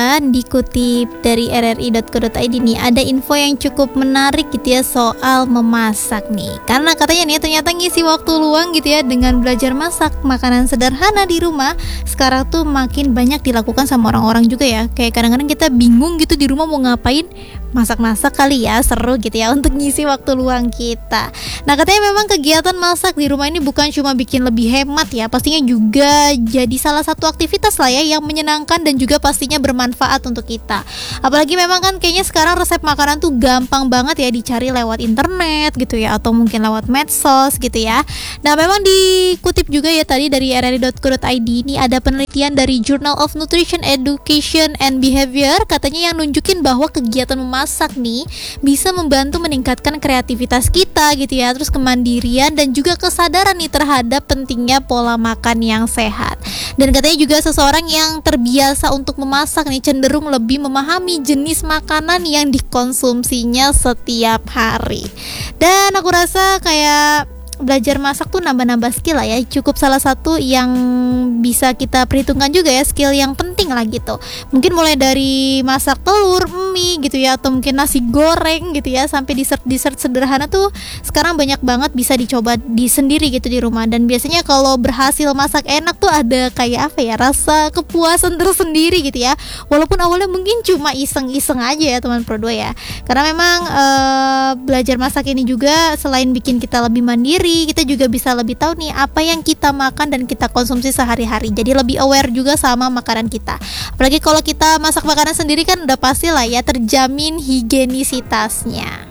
Dikutip dari rri.co.id nih, ada info yang cukup menarik gitu ya soal memasak nih. Karena katanya nih ternyata ngisi waktu luang gitu ya dengan belajar masak makanan sederhana di rumah sekarang tuh makin banyak dilakukan sama orang-orang juga ya. Kayak kadang-kadang kita bingung gitu di rumah mau ngapain, masak-masak kali ya, seru gitu ya untuk ngisi waktu luang kita. Nah katanya memang kegiatan masak di rumah ini bukan cuma bikin lebih hemat ya, pastinya juga jadi salah satu aktivitas lah ya yang menyenangkan dan juga pastinya bermanfaat untuk kita. Apalagi memang kan kayaknya sekarang resep makanan tuh gampang banget ya dicari lewat internet gitu ya, atau mungkin lewat medsos gitu ya. Nah memang dikutip juga ya tadi dari rri.co.id, ini ada penelitian dari Journal of Nutrition Education and Behavior, katanya yang nunjukin bahwa kegiatan memasak nih bisa membantu meningkatkan kreativitas kita gitu ya, terus kemandirian dan juga kesadaran nih terhadap pentingnya pola makan yang sehat. Dan katanya juga seseorang yang terbiasa untuk memasak nih cenderung lebih memahami jenis makanan yang dikonsumsinya setiap hari. Dan aku rasa kayak belajar masak tuh nambah-nambah skill lah ya, cukup salah satu yang bisa kita perhitungkan juga ya, skill yang penting lah gitu. Mungkin mulai dari masak telur, mie gitu ya, atau mungkin nasi goreng gitu ya, sampai dessert sederhana tuh sekarang banyak banget bisa dicoba di sendiri gitu di rumah. Dan biasanya kalau berhasil masak enak tuh ada kayak apa ya, rasa kepuasan tersendiri gitu ya, walaupun awalnya mungkin cuma iseng-iseng aja ya teman Pro 2 ya. Karena memang belajar masak ini juga selain bikin kita lebih mandiri, kita juga bisa lebih tahu nih apa yang kita makan dan kita konsumsi sehari-hari. Jadi lebih aware juga sama makanan kita. Apalagi kalau kita masak makanan sendiri kan udah pasti lah ya terjamin higienisitasnya.